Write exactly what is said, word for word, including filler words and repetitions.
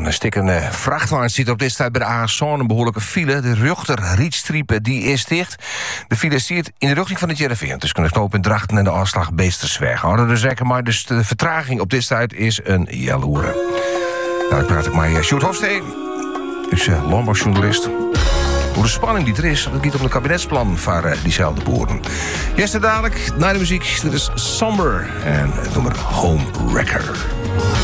Een stikkende vrachtwagen zit op dit tijd bij de A S een behoorlijke file. De Ruchter-Rietstriepen die is dicht. De file ziet in de richting van het Jereveen tussen de knooppunt Drachten en de afslag Beestersweg. Houden dus zeker maar, dus de vertraging op dit tijd is een jaloere. Nou, dan praat ik maar Sjoerd Hofstee, dus uh, landbouwjournalist. Hoe de spanning die er is, dat niet op het kabinetsplan van uh, diezelfde boeren. Eerst en dadelijk, naar de muziek, dit is Somber en noem het Home Wrecker.